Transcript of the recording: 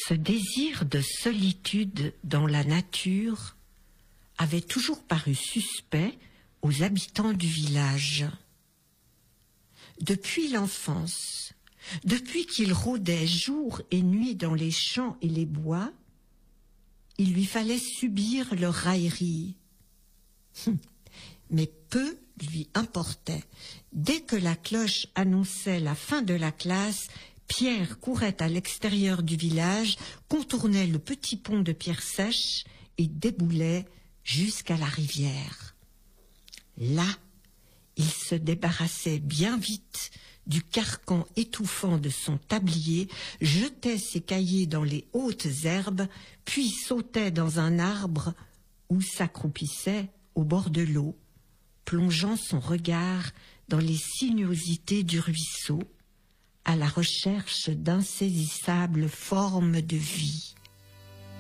Ce désir de solitude dans la nature avait toujours paru suspect aux habitants du village. Depuis l'enfance, depuis qu'il rôdait jour et nuit dans les champs et les bois, il lui fallait subir leurs railleries. Mais peu lui importait. Dès que la cloche annonçait la fin de la classe, Pierre courait à l'extérieur du village, contournait le petit pont de pierre sèche et déboulait jusqu'à la rivière. Là, il se débarrassait bien vite du carcan étouffant de son tablier, jetait ses cahiers dans les hautes herbes, puis sautait dans un arbre ou s'accroupissait au bord de l'eau, plongeant son regard dans les sinuosités du ruisseau, à la recherche d'insaisissables formes de vie.